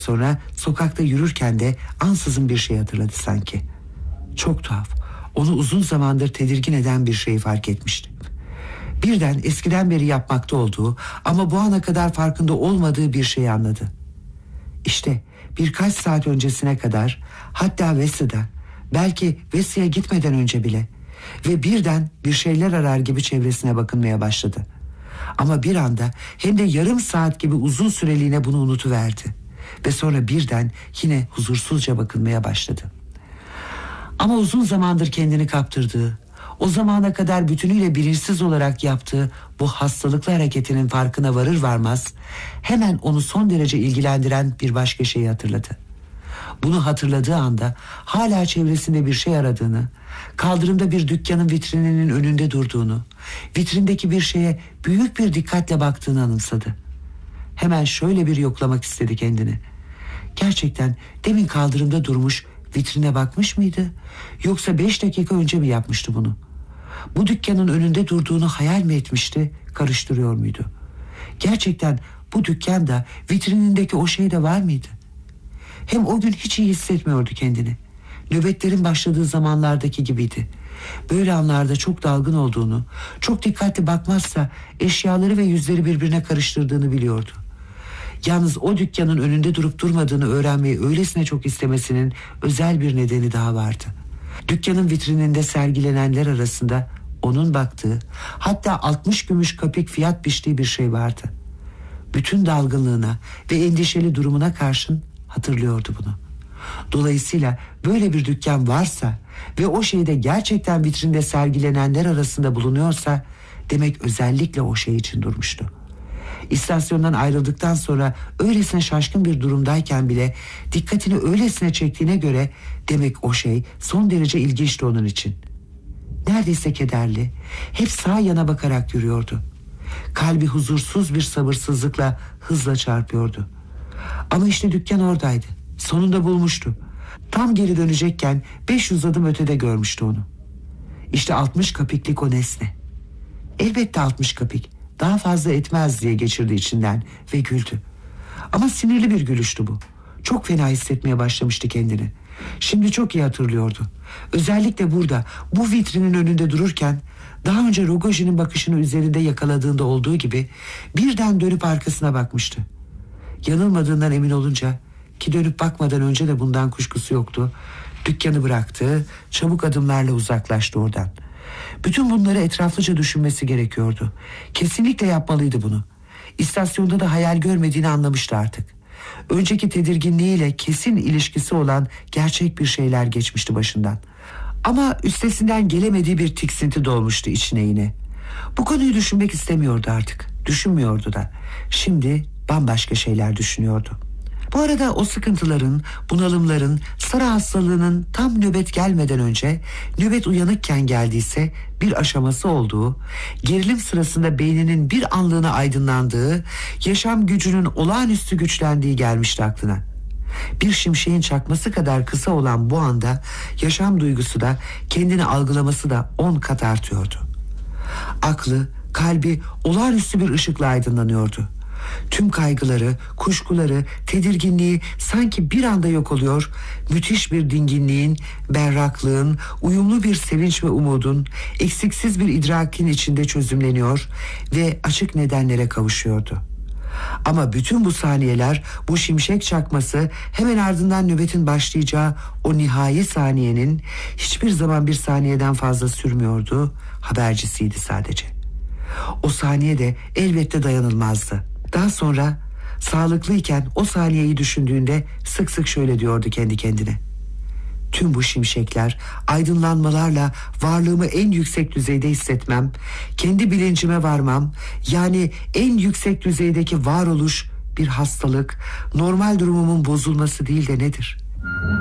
Sonra sokakta yürürken de ansızın bir şey hatırladı sanki. Çok tuhaf. Onu uzun zamandır tedirgin eden bir şeyi fark etmişti. Birden eskiden beri yapmakta olduğu ama bu ana kadar farkında olmadığı bir şeyi anladı. İşte birkaç saat öncesine kadar, hatta Wesley'da, belki Wesley'e gitmeden önce bile, ve birden bir şeyler arar gibi çevresine bakınmaya başladı. Ama bir anda, hem de yarım saat gibi uzun süreliğine bunu unutuverdi. Ve sonra birden yine huzursuzca bakınmaya başladı. Ama uzun zamandır kendini kaptırdığı, o zamana kadar bütünüyle bilinçsiz olarak yaptığı bu hastalıklı hareketinin farkına varır varmaz hemen onu son derece ilgilendiren bir başka şeyi hatırladı. Bunu hatırladığı anda hala çevresinde bir şey aradığını, kaldırımda bir dükkanın vitrininin önünde durduğunu, vitrindeki bir şeye büyük bir dikkatle baktığını anımsadı. Hemen şöyle bir yoklamak istedi kendini. Gerçekten demin kaldırımda durmuş, vitrine bakmış mıydı? Yoksa 5 dakika önce mi yapmıştı bunu? Bu dükkanın önünde durduğunu hayal mi etmişti, karıştırıyor muydu? Gerçekten bu dükkanda, vitrinindeki o şey de var mıydı? Hem o gün hiç iyi hissetmiyordu kendini. Nöbetlerin başladığı zamanlardaki gibiydi. Böyle anlarda çok dalgın olduğunu, çok dikkatli bakmazsa eşyaları ve yüzleri birbirine karıştırdığını biliyordu. Yalnız o dükkanın önünde durup durmadığını öğrenmeyi öylesine çok istemesinin özel bir nedeni daha vardı. Dükkanın vitrininde sergilenenler arasında onun baktığı, hatta 60 gümüş kapik fiyat biçtiği bir şey vardı. Bütün dalgınlığına ve endişeli durumuna karşın hatırlıyordu bunu. Dolayısıyla böyle bir dükkan varsa ve o şeyde gerçekten vitrinde sergilenenler arasında bulunuyorsa, demek özellikle o şey için durmuştu. İstasyondan ayrıldıktan sonra öylesine şaşkın bir durumdayken bile dikkatini öylesine çektiğine göre demek o şey son derece ilginçti onun için. Neredeyse kederli, hep sağ yana bakarak yürüyordu. Kalbi huzursuz bir sabırsızlıkla hızla çarpıyordu. Ama işte dükkan oradaydı. Sonunda bulmuştu. Tam geri dönecekken 500 adım ötede görmüştü onu. İşte 60 kapiklik o nesne. Elbette 60 kapik. Daha fazla etmez diye geçirdi içinden ve güldü. Ama sinirli bir gülüştü bu. Çok fena hissetmeye başlamıştı kendini. Şimdi çok iyi hatırlıyordu. Özellikle burada, bu vitrinin önünde dururken, daha önce Rogojin'in bakışını üzerinde yakaladığında olduğu gibi birden dönüp arkasına bakmıştı. Yanılmadığından emin olunca, ki dönüp bakmadan önce de bundan kuşkusu yoktu, dükkanı bıraktı, çabuk adımlarla uzaklaştı oradan. Bütün bunları etraflıca düşünmesi gerekiyordu. Kesinlikle yapmalıydı bunu. İstasyonda da hayal görmediğini anlamıştı artık. Önceki tedirginliğiyle kesin ilişkisi olan gerçek bir şeyler geçmişti başından. Ama üstesinden gelemediği bir tiksinti dolmuştu içine yine. Bu konuyu düşünmek istemiyordu artık. Düşünmüyordu da. Şimdi bambaşka şeyler düşünüyordu. Bu arada o sıkıntıların, bunalımların, sarı hastalığının tam nöbet gelmeden önce, nöbet uyanıkken geldiyse bir aşaması olduğu, gerilim sırasında beyninin bir anlığına aydınlandığı, yaşam gücünün olağanüstü güçlendiği gelmişti aklına. Bir şimşeğin çakması kadar kısa olan bu anda yaşam duygusu da, kendini algılaması da 10 kat artıyordu. Aklı, kalbi olağanüstü bir ışıkla aydınlanıyordu. Tüm kaygıları, kuşkuları, tedirginliği sanki bir anda yok oluyor, müthiş bir dinginliğin, berraklığın, uyumlu bir sevinç ve umudun, eksiksiz bir idrakin içinde çözümleniyor ve açık nedenlere kavuşuyordu. Ama bütün bu saniyeler, bu şimşek çakması, hemen ardından nöbetin başlayacağı o nihai saniyenin hiçbir zaman bir saniyeden fazla sürmüyordu, habercisiydi sadece. O saniye de elbette dayanılmazdı. Daha sonra sağlıklıyken o saniyeyi düşündüğünde sık sık şöyle diyordu kendi kendine: tüm bu şimşekler, aydınlanmalarla varlığımı en yüksek düzeyde hissetmem, kendi bilincime varmam, yani en yüksek düzeydeki varoluş bir hastalık, normal durumumun bozulması değil de nedir?